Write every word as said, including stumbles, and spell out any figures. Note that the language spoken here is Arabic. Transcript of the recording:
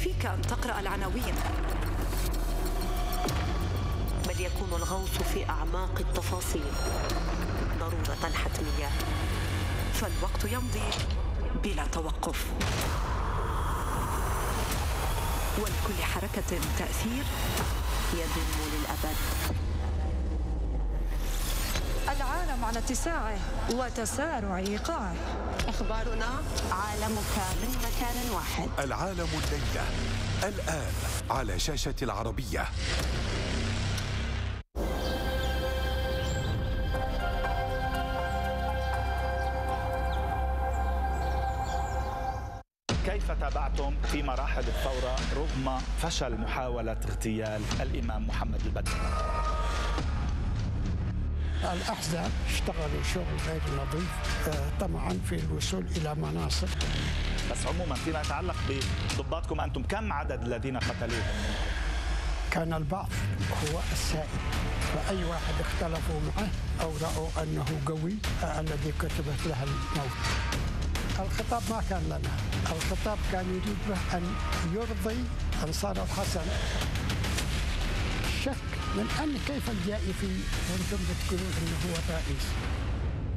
يكفيك أن تقرأ العناوين، بل يكون الغوص في أعماق التفاصيل ضرورة حتمية، فالوقت يمضي بلا توقف، ولكل حركة تأثير يدوم للأبد. العالم على اتساعه وتسارع إيقاعه. أخبارنا عالمك من مكان واحد. العالم الليلة الآن على شاشة العربية. كيف تابعتم في مراحل الثورة رغم فشل محاولة اغتيال الإمام محمد البدر؟ الأحزاب اشتغلوا شغل غير نظيف طمعا في الوصول إلى مناصب. بس عموما فيما يتعلق بضباطكم أنتم، كم عدد الذين قتلوهم؟ كان البعض هو السائد، فأي واحد اختلفوا معه أو رأوا أنه قوي الذي كتبت له الموت. الخطاب ما كان لنا، الخطاب كان يريد به أن يرضي أنصار الحسن. شك من أن كيف الجائي في وأنتم بتقولون أنه هو الرئيس.